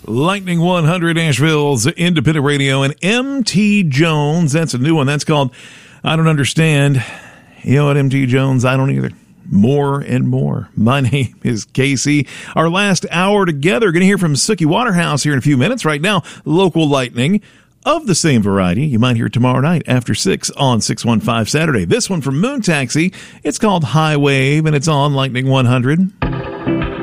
Lightning 100, Asheville's independent radio, and MT Jones. That's a new one. That's called I Don't Understand. You know what, MT Jones? I don't either. More and more. My name is Casey. Our last hour together. Going to hear from Sookie Waterhouse here in a few minutes. Right now, local lightning of the same variety. You might hear it tomorrow night after 6 on 615 Saturday. This one from Moon Taxi. It's called High Wave, and it's on Lightning 100.